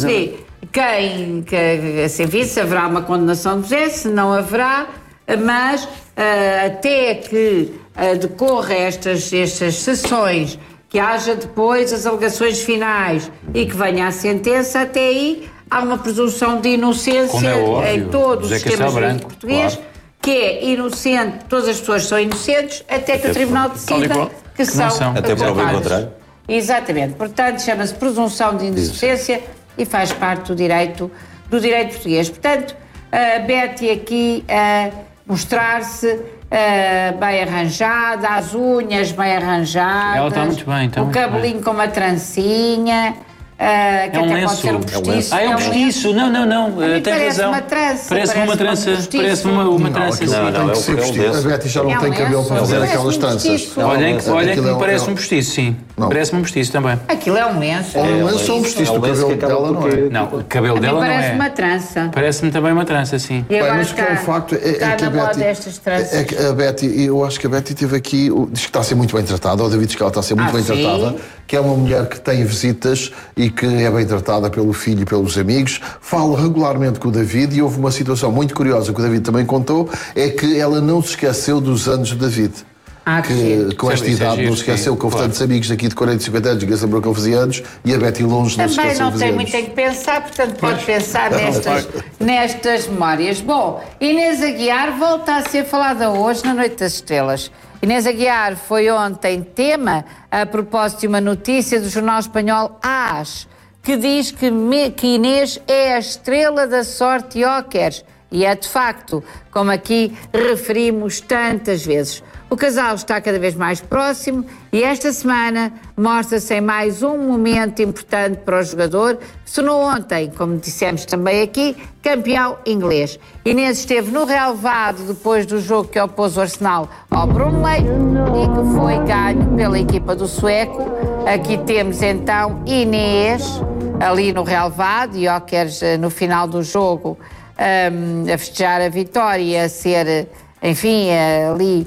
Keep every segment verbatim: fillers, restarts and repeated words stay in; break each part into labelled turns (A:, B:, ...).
A: percebi. Quem, que, se enfim, se haverá uma condenação de José, se não haverá, mas uh, até que uh, decorra estas, estas sessões, que haja depois as alegações finais e que venha a sentença, até aí há uma presunção de inocência
B: é óbvio,
A: em todo o sistema jurídico português,
B: claro.
A: que é inocente, todas as pessoas são inocentes, até que o Tribunal decida que são,
B: são.
C: Até prova em contrário.
A: Exatamente. Portanto, chama-se presunção de inocência e faz parte do direito, do direito português. Portanto, a Betty aqui a mostrar-se uh, bem arranjada, as unhas bem arranjadas.
B: Ela está muito bem. Está
A: o
B: muito
A: cabelinho
B: bem.
A: com uma trancinha. Uh, que
B: é um
A: até
B: lenço.
A: pode ser um postiço.
B: Ah, é um postiço. Não, não, não. Uh, tem
A: parece
B: razão.
A: Uma trança,
B: parece uma trança.
A: Um
B: parece uma, uma trança.
C: Não, não, não, é o, é o
D: a Betty já não
A: é um
D: tem cabelo
A: lenço,
D: para fazer
A: parece
D: aquelas
A: um
D: tranças.
A: postiço.
B: Olhem que, olhem que me
D: é um-
B: parece
D: é um-
B: um postiço, sim. Parece-me um postiço também.
A: Aquilo é um lenço.
D: É um lenço ou um postiço? O cabelo dela não é.
B: Não, o cabelo
A: A mim
B: dela não
A: parece
B: é.
A: uma trança.
B: Parece-me também uma trança, sim.
A: E agora
D: Bem, mas o que é um
A: está-
D: facto é, é
A: está
D: que a
A: na moda
D: Betty,
A: estas tranças.
D: é que a Betty, eu acho que a Betty teve aqui, diz que está a ser muito bem tratada, o David diz que ela está a ser muito
A: Ah,
D: bem
A: sim?
D: tratada, que é uma mulher que tem visitas e que é bem tratada pelo filho e pelos amigos, fala regularmente com o David e houve uma situação muito curiosa que o David também contou, é que ela não se esqueceu dos anos do David.
A: Ah,
D: que
A: que
D: com esta
B: Isso é
D: idade
B: giro,
D: não se esqueceu
B: sim,
D: que houve
B: claro.
D: tantos amigos aqui de quarenta e cinquenta anos que se lembrou que ele fazia anos e a Betty longe não se
A: Também
D: esqueceu
A: não
D: dos
A: tem
D: anos.
A: muito em que pensar, portanto pode pensar nestas, nestas memórias. Bom, Inês Aguiar volta a ser falada hoje na Noite das Estrelas. Inês Aguiar foi ontem tema a propósito de uma notícia do jornal espanhol AS, que diz que, me, que Inês é a estrela da sorte Jóqueres. E é de facto, como aqui referimos tantas vezes. O casal está cada vez mais próximo e esta semana mostra-se em mais um momento importante para o jogador, que se tornou ontem, como dissemos também aqui, campeão inglês. Inês esteve no relevado depois do jogo que opôs o Arsenal ao Burnley e que foi ganho pela equipa do sueco. Aqui temos então Inês ali no relevado, e Jóqueres no final do jogo um, a festejar a vitória e a ser, enfim, ali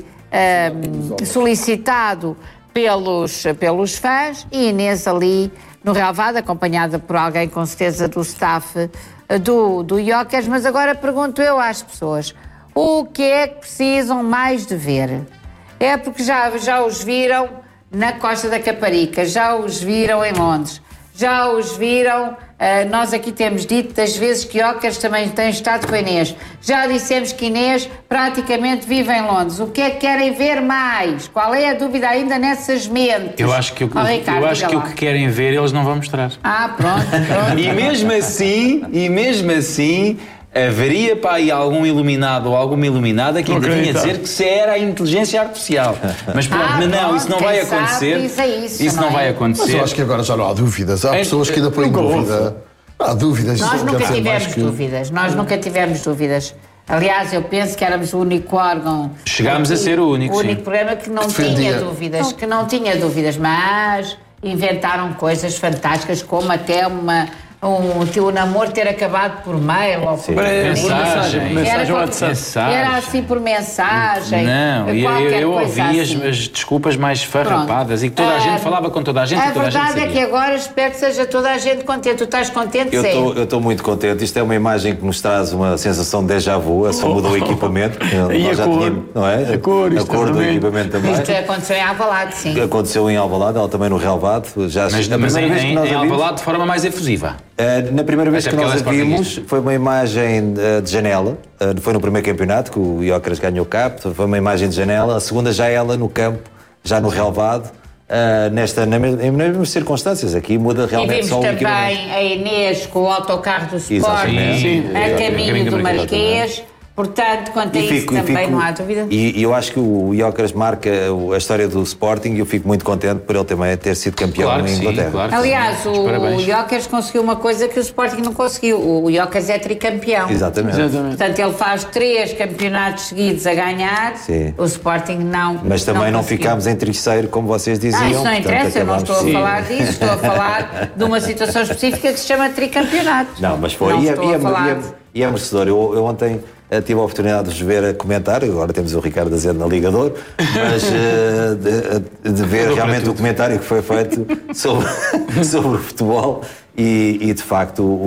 A: um, solicitado pelos, pelos fãs, e Inês ali no relevado, acompanhada por alguém com certeza do staff do, do Jóqueres. Mas agora pergunto eu às pessoas, o que é que precisam mais de ver? É porque já, já os viram na Costa da Caparica, já os viram em Londres, já os viram, uh, nós aqui temos dito das vezes que Jóqueres também tem estado com a Inês. Já dissemos que Inês praticamente vive em Londres. O que é que querem ver mais? Qual é a dúvida ainda nessas mentes?
B: Eu acho que, o,
A: oh, Ricardo,
B: eu acho que
A: lá.
B: o que querem ver eles não vão mostrar.
A: Ah, pronto, pronto.
E: E mesmo assim, e mesmo assim, haveria para aí algum iluminado ou alguma iluminada que ainda vinha dizer que se era a inteligência artificial. Mas pronto,
A: Ah,
E: não,
A: pronto,
E: isso não
A: quem
E: vai
A: sabe
E: acontecer.
A: diz é isso,
E: isso
A: não
E: não
A: é?
E: vai
D: Mas
E: acontecer.
D: eu acho que agora já não há dúvidas. Há
E: É,
D: pessoas que ainda põem
E: nunca houve.
D: dúvida. Há dúvidas.
A: Nós
D: quer
A: nunca
D: dizer,
A: tivemos
D: mais que-
A: dúvidas, nós nunca tivemos dúvidas. Aliás, eu penso que éramos o único órgão...
B: Chegámos a
A: aqui,
B: ser o único,
A: O único
B: sim.
A: programa que não
D: Defendia.
A: tinha dúvidas, que não tinha dúvidas, mas inventaram coisas fantásticas, como até uma... Um, o namoro ter acabado por mail ou por
B: Mensagem.
A: Era,
F: Mensagem
A: qualquer-
F: WhatsApp.
B: Mensagem.
A: era assim por mensagem.
B: Não, e eu,
A: qualquer
B: eu
A: coisa
B: ouvi
A: assim.
B: as, as desculpas mais farrapadas e que toda a
A: Ah,
B: gente falava com toda a gente
A: A
B: e toda a gente
A: verdade é
B: sabia.
A: que agora espero que seja toda a gente contente. Tu estás contente,
C: Eu
A: Zé?
C: estou- Eu estou muito contente. Isto é uma imagem que nos traz uma sensação de déjà vu. Só mudou o equipamento.
F: E
C: Nós
F: a
C: já
F: cor?
C: tínhamos, não é?
F: A cor,
C: a
F: isto
C: cor do
F: também.
C: equipamento também.
A: Isto aconteceu em Alvalade, sim.
C: Aconteceu em Alvalade, ela também no relevado. Já,
B: Mas,
C: a
B: mas
C: primeira
B: em,
C: vez que
B: em,
C: nós
B: em
C: a vimos,
B: Alvalade de forma mais efusiva.
C: Uh, na primeira vez
B: Até
C: que
B: porque
C: nós
B: ela
C: a
B: é
C: vimos,
B: sportinguista.
C: foi uma imagem uh, de janela. Uh, foi no primeiro campeonato que o Jóqueres ganhou o campo. Foi uma imagem de janela. A segunda já ela no campo, já no relevado. Uh, nesta, na, mes- em mesmas circunstâncias. Aqui muda
A: E
C: realmente
A: vimos
C: só o equipamento.
A: também a Inês com o autocarro do Sporting,
C: Exatamente.
B: Sim,
A: a
B: sim.
A: caminho do
B: Exatamente.
A: Marquês. Portanto, quanto a
C: E
A: isso
C: fico- e
A: também
C: fico-
A: não há dúvida.
C: E, e eu acho que o Jóqueres marca o- a história do Sporting e eu fico muito contente por ele também ter sido campeão
B: Claro que
C: em
B: sim,
C: Inglaterra.
B: claro que
A: Aliás,
B: sim.
A: o,
B: Parabéns.
A: o Jóqueres conseguiu uma coisa que o Sporting não conseguiu. O Jóqueres é tricampeão.
C: Exatamente.
F: Exatamente.
A: Portanto, ele faz três campeonatos seguidos a ganhar.
C: Sim.
A: O Sporting não.
C: Mas também não,
A: conseguiu.
C: ficámos em terceiro, como vocês diziam.
A: Ah, isso não
C: portanto,
A: interessa, eu não
C: acabámos-
A: estou a
C: Sim.
A: falar disso, estou a falar de uma situação específica que se chama tricampeonato.
C: Não, mas foi.
A: Não
C: e, é,
A: estou
C: e,
A: a
C: é,
A: falar
C: e, é,
A: de-
C: e é merecedor. Eu, eu ontem eh, tive a oportunidade de vos ver a comentar, agora temos o Ricardo Azevedo na Ligador, mas eh, de, de ver realmente o comentário que foi feito sobre, sobre o futebol e, e de facto,